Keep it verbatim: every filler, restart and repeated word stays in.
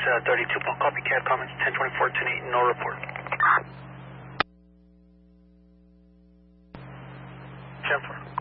uh, thirty-two, copycat comments, ten twenty-four, ten eight, no report. ten four.